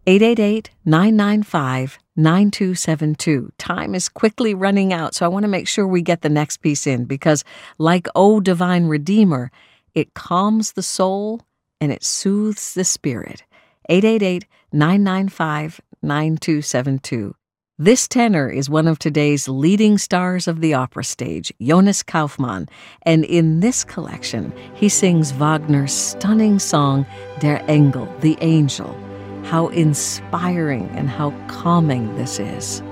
888-995-9272. Time is quickly running out, so I want to make sure we get the next piece in because, like O Divine Redeemer, it calms the soul and it soothes the spirit. 888-995-9272. This tenor is one of today's leading stars of the opera stage, Jonas Kaufmann, and in this collection, he sings Wagner's stunning song, Der Engel, the Angel. How inspiring and how calming this is.